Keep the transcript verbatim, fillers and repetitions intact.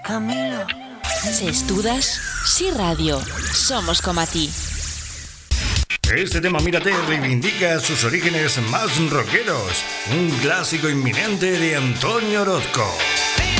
Camilo. Si estudas, si radio, somos como a ti. Este tema, mírate, reivindica sus orígenes más rockeros. Un clásico inminente de Antonio Orozco.